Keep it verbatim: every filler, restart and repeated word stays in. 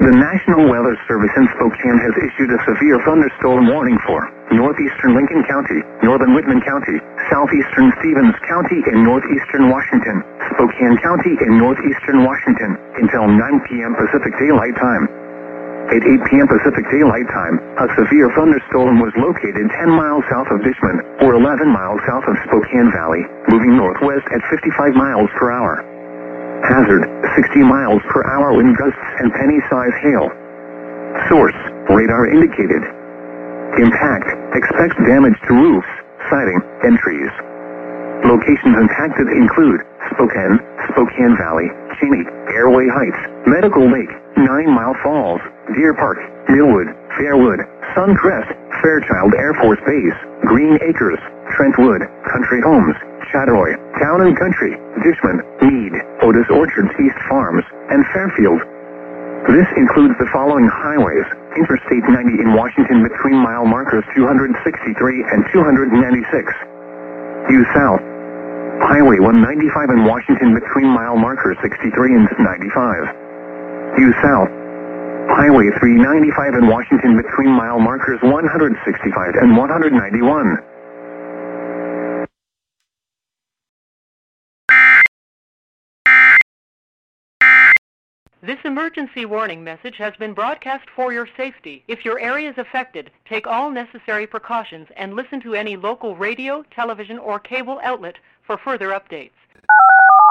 The National Weather Service in Spokane has issued a severe thunderstorm warning for northeastern Lincoln County, northern Whitman County, southeastern Stevens County, and northeastern Washington, Spokane County, and northeastern Washington until nine p.m. Pacific Daylight Time. At eight p.m. Pacific Daylight Time, a severe thunderstorm was located ten miles south of Dishman, or eleven miles south of Spokane Valley, moving northwest at fifty-five miles per hour. Hazard, sixty miles per hour wind gusts and penny-size hail. Source, radar indicated. Impact, expect damage to roofs, siding, and trees. Locations impacted include Spokane, Spokane Valley, Cheney, Airway Heights, Medical Lake, Nine Mile Falls, Deer Park, Millwood, Fairwood, Suncrest, Fairchild Air Force Base, Green Acres, Trentwood, Country Homes, Chattaroy, Town and Country, Dishman, Meade, Otis Orchards East Farms, and Fairfield. This includes the following highways: Interstate ninety in Washington between mile markers two hundred sixty-three and two hundred ninety-six. Due south. Highway one ninety-five in Washington between mile markers sixty-three and ninety-five. Due south. Highway three ninety-five in Washington between mile markers one hundred sixty-five and one hundred ninety-one. This emergency warning message has been broadcast for your safety. If your area is affected, take all necessary precautions and listen to any local radio, television, or cable outlet for further updates.